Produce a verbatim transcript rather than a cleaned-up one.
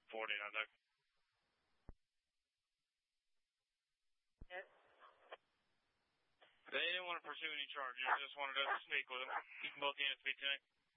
forty-nine, Doug. Yes. They didn't want to pursue any charges. Just wanted us to speak with them. You can both units be tonight.